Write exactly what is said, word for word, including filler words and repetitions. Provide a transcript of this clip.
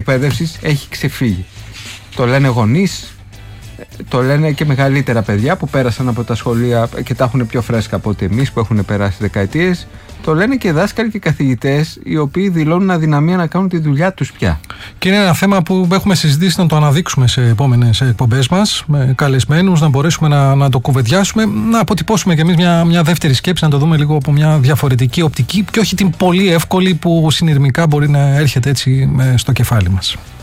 εκπαίδευσης έχει ξεφύγει. Το λένε γονείς, το λένε και μεγαλύτερα παιδιά που πέρασαν από τα σχολεία και τα έχουν πιο φρέσκα από ότι εμείς που έχουν περάσει δεκαετίες. Το λένε και δάσκαλοι και καθηγητές, οι οποίοι δηλώνουν αδυναμία να κάνουν τη δουλειά τους πια. Και είναι ένα θέμα που έχουμε συζητήσει να το αναδείξουμε σε επόμενες εκπομπές μας, με καλεσμένους, να μπορέσουμε να, να το κουβεντιάσουμε, να αποτυπώσουμε κι εμείς μια, μια δεύτερη σκέψη, να το δούμε λίγο από μια διαφορετική οπτική και όχι την πολύ εύκολη που συνειρμικά μπορεί να έρχεται έτσι στο κεφάλι μας.